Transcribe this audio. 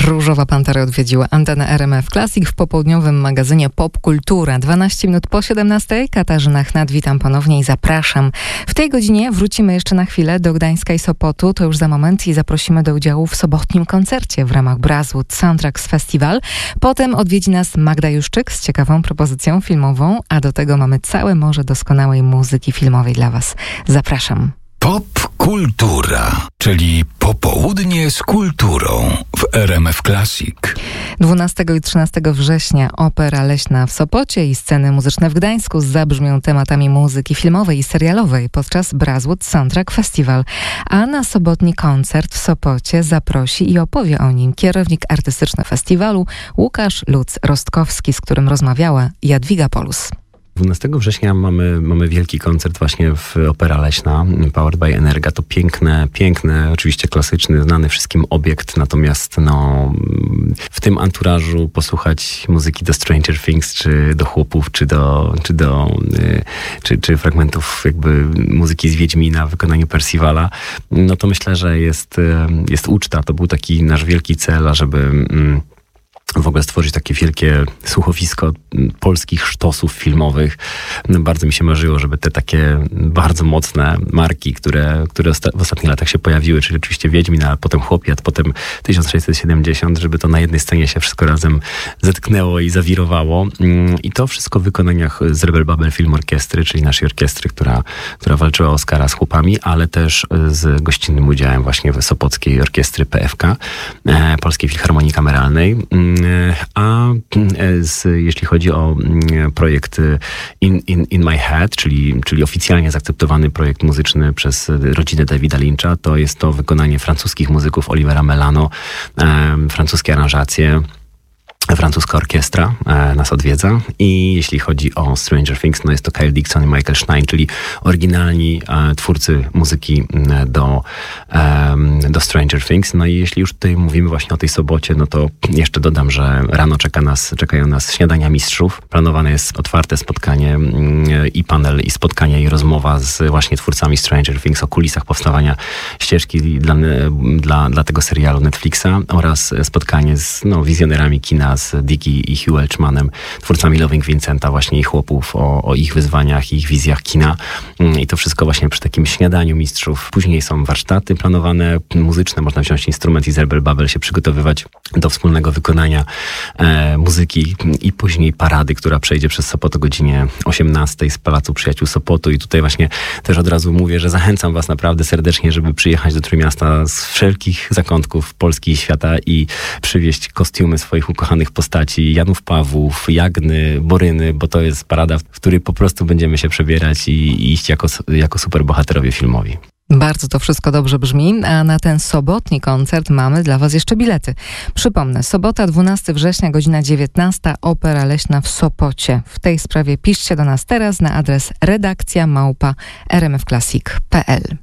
Różowa Pantera odwiedziła antenę RMF Classic w popołudniowym magazynie Pop Kultura. 12 minut po 17. Katarzyna Chnat, witam ponownie i zapraszam. W tej godzinie wrócimy jeszcze na chwilę do Gdańska i Sopotu, to już za moment, i zaprosimy do udziału w sobotnim koncercie w ramach Brazzwood Soundtracks Festival. Potem odwiedzi nas Magda Juszczyk z ciekawą propozycją filmową, a do tego mamy całe morze doskonałej muzyki filmowej dla Was. Zapraszam. Pop Kultura, czyli popołudnie z kulturą w RMF Classic. 12 i 13 września Opera Leśna w Sopocie i sceny muzyczne w Gdańsku zabrzmią tematami muzyki filmowej i serialowej podczas Brazzwood Soundtrack Festival. A na sobotni koncert w Sopocie zaprosi i opowie o nim kierownik artystyczny festiwalu Łukasz Lutz-Rostkowski, z którym rozmawiała Jadwiga Polus. 12 września mamy wielki koncert właśnie w Opera Leśna, Powered by Energa. To piękny, oczywiście klasyczny, znany wszystkim obiekt, natomiast w tym anturażu posłuchać muzyki do Stranger Things, czy do Chłopów, czy fragmentów jakby muzyki z Wiedźmina w wykonaniu Percivala, no to myślę, że jest uczta. To był taki nasz wielki cel, ażeby w ogóle stworzyć takie wielkie słuchowisko polskich sztosów filmowych. Bardzo mi się marzyło, żeby te takie bardzo mocne marki, które w ostatnich latach się pojawiły, czyli oczywiście Wiedźmin, a potem Chłopiat, potem 1670, żeby to na jednej scenie się wszystko razem zetknęło i zawirowało. I to wszystko w wykonaniach z Rebel Babel Film Orkiestry, czyli naszej orkiestry, która walczyła o Oscara z Chłopami, ale też z gościnnym udziałem właśnie w Sopockiej Orkiestry PFK, Polskiej Filharmonii Kameralnej. Jeśli chodzi o projekt In My Head, czyli oficjalnie zaakceptowany projekt muzyczny przez rodzinę Davida Lyncha, to jest to wykonanie francuskich muzyków Olivera Melano, francuskie aranżacje, francuska orkiestra nas odwiedza. I jeśli chodzi o Stranger Things, no jest to Kyle Dixon i Michael Stein, czyli oryginalni twórcy muzyki do Stranger Things. No i jeśli już tutaj mówimy właśnie o tej sobocie, no to jeszcze dodam, że rano czekają nas śniadania mistrzów. Planowane jest otwarte spotkanie i panel, i spotkanie, i rozmowa z właśnie twórcami Stranger Things o kulisach powstawania ścieżki dla tego serialu Netflixa, oraz spotkanie z wizjonerami kina, z Dicky i Hugh Elchmanem, twórcami Loving Vincenta, właśnie ich Chłopów, o ich wyzwaniach, ich wizjach kina. I to wszystko właśnie przy takim śniadaniu mistrzów. Później są warsztaty planowane, muzyczne, można wziąć instrument i z Rebel Babel się przygotowywać do wspólnego wykonania muzyki, i później parady, która przejdzie przez Sopot o godzinie 18 z Pałacu Przyjaciół Sopotu. I tutaj właśnie też od razu mówię, że zachęcam Was naprawdę serdecznie, żeby przyjechać do Trójmiasta z wszelkich zakątków Polski i świata i przywieźć kostiumy swoich ukochanych postaci, Janów Pawłów, Jagny, Boryny, bo to jest parada, w której po prostu będziemy się przebierać i iść jako superbohaterowie filmowi. Bardzo to wszystko dobrze brzmi, a na ten sobotni koncert mamy dla Was jeszcze bilety. Przypomnę, sobota 12 września, godzina 19, Opera Leśna w Sopocie. W tej sprawie piszcie do nas teraz na adres redakcja@rmfclassic.pl.